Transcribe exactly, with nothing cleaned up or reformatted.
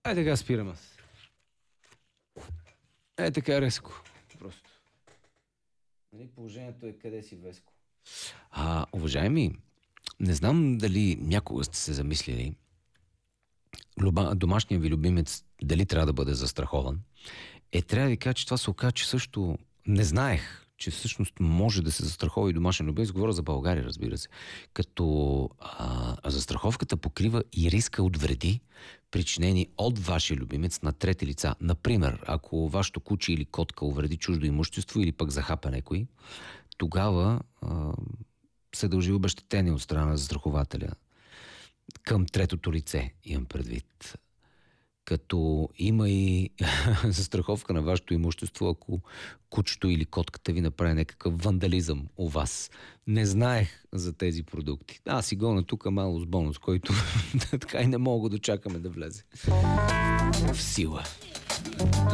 Ай така спирам аз. Е така резко. Просто. Нали, положението е къде си, Веско. А, уважаеми, не знам дали някога сте се замислили люба, домашният ви любимец дали трябва да бъде застрахован. Е, трябва да ви кажа, че това се оказа, че също не знаех, че всъщност може да се застрахова и домашен любимец. Говоря за България, разбира се. Като а, застраховката покрива и риска от вреди, причинени от вашия любимец на трети лица. Например, ако вашето куче или котка увреди чуждо имущество или пък захапа някой, тогава а, се дължи обезщетение от страна на застрахователя към третото лице, имам предвид. Като има и застраховка на вашето имущество, ако кучето или котката ви направи някакъв вандализъм у вас. Не знаех за тези продукти. Аз си гона тук малко с бонус, който така и не мога да чакаме да влезе в сила.